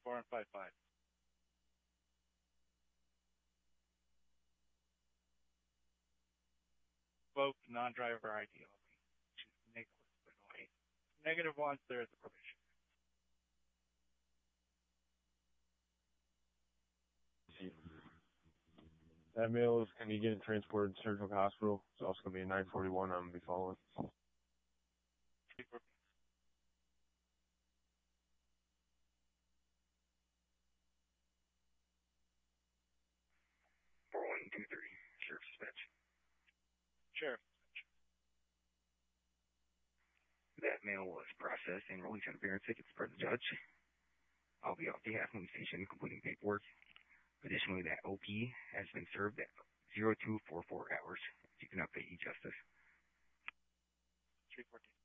4 and 5-5. Both non-driver ID only. Nicholas Benoit. -1, there is a probation. That male is going to get transported to Surgical Hospital. It's also going to be a 941. I'm going to be following. Sheriff Dispatch. Sheriff. That male was processed and released on appearance tickets per the judge. I'll be off behalf of the station completing paperwork. Additionally, that OP has been served at 0244 hours. You can update you, Justice. 314.